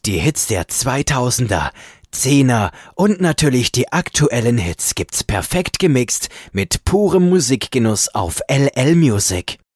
Die Hits der 2000er, 10er und natürlich die aktuellen Hits gibt's perfekt gemixt mit purem Musikgenuss auf LL Music.